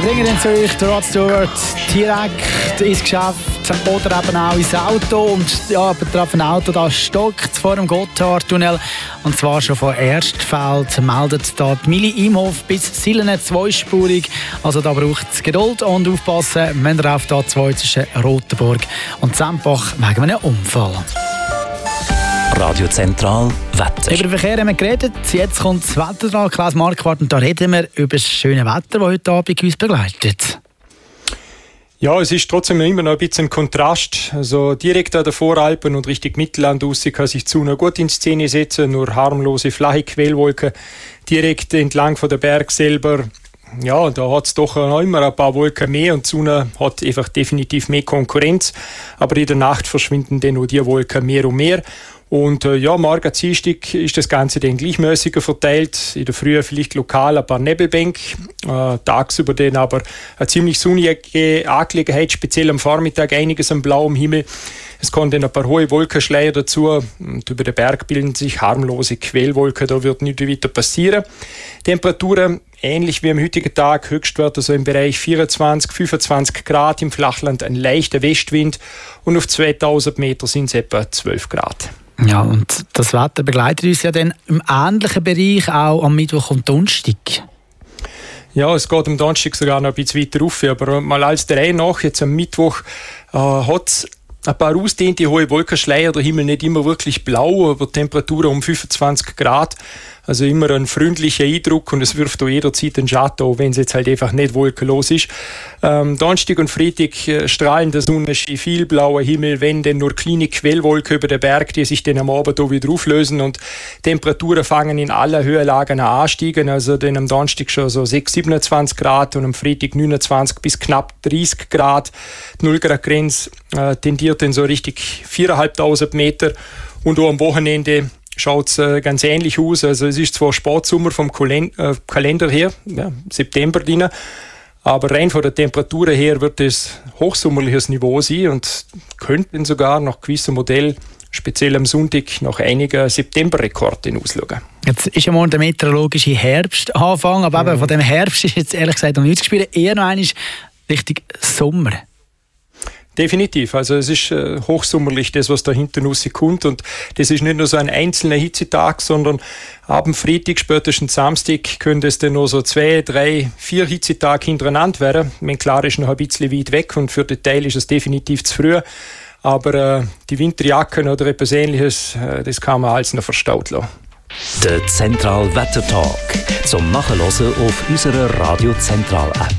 Wir bringen ihn zu euch, der Rod Stewart, direkt ins Geschäft oder eben auch ins Auto. Und ja, betreffend Auto, da stockt vor dem Gotthardtunnel. Und zwar schon von Erstfeld meldet da die Mili Imhof bis Silene zweispurig. Also da braucht es Geduld und aufpassen. Wir haben auf da 2 zwischen Rotenburg und Sempach wegen einem Unfall. Radio Zentral Wetter. Über den Verkehr haben wir geredet. Jetzt kommt das Wetter dran, Klaus Marquardt. Und da reden wir über das schöne Wetter, das heute Abend uns begleitet. Ja, es ist trotzdem immer noch ein bisschen ein Kontrast. Also direkt an der Voralpen und Richtung Mittelland raus kann sich die Sonne gut in Szene setzen, nur harmlose, flache Quellwolken direkt entlang von der Berg selber. Ja, da hat es doch noch immer ein paar Wolken mehr und die Sonne hat einfach definitiv mehr Konkurrenz. Aber in der Nacht verschwinden dann auch die Wolken mehr und mehr. Und ja, morgen Dienstag ist das Ganze dann gleichmäßiger verteilt. In der Früh vielleicht lokal ein paar Nebelbänke, tagsüber dann aber eine ziemlich sonnige Angelegenheit, speziell am Vormittag einiges am blauem Himmel. Es kommen dann ein paar hohe Wolkenschleier dazu und über den Berg bilden sich harmlose Quellwolken, da wird nichts weiter passieren. Temperaturen ähnlich wie am heutigen Tag, Höchstwert also im Bereich 24, 25 Grad, im Flachland ein leichter Westwind und auf 2000 Meter sind es etwa 12 Grad. Ja, und das Wetter begleitet uns ja dann im ähnlichen Bereich auch am Mittwoch und Donnerstag. Ja, es geht am Donnerstag sogar noch ein bisschen weiter rauf, aber mal als der Reihe nach, jetzt am Mittwoch hat es ein paar ausdehnte hohe Wolkenschleier, der Himmel nicht immer wirklich blau, aber Temperaturen um 25 Grad. Also immer ein freundlicher Eindruck und es wirft auch jederzeit einen Schatten an, wenn es jetzt halt einfach nicht wolkenlos ist. Donnerstag und Freitag strahlen der Sonne, viel blauer Himmel, wenn dann nur kleine Quellwolken über den Berg, die sich dann am Abend auch wieder auflösen und Temperaturen fangen in aller Höhenlagen an ansteigen. Also dann am Donnerstag schon so 6, 27 Grad und am Freitag 29 bis knapp 30 Grad. Die 0 Grad Grenze tendiert dann so richtig 4'500 Meter und auch am Wochenende schaut es ganz ähnlich aus. Also es ist zwar Sportsommer vom Kalender her, ja, September drin, aber rein von der Temperatur her wird es hochsommerliches Niveau sein und könnten sogar nach gewissen Modellen, speziell am Sonntag, nach einigen Septemberrekorden ausschauen. Jetzt ist ja morgen der meteorologische Herbstanfang, aber eben von dem Herbst ist jetzt ehrlich gesagt noch nichts gespielt, eher noch einmal Richtung Sommer. Definitiv, also es ist hochsommerlich, das was da hinten rauskommt und das ist nicht nur so ein einzelner Hitzetag, sondern ab dem Freitag, spätestens Samstag, können es dann noch so 2, 3, 4 Hitzetage hintereinander werden. Mein klar ist noch ein bisschen weit weg und für den Teil ist es definitiv zu früh, aber die Winterjacken oder etwas Ähnliches, das kann man alles noch verstaut lassen. Der Zentral Wetter Talk zum Nachhören auf unserer Radio Zentral App.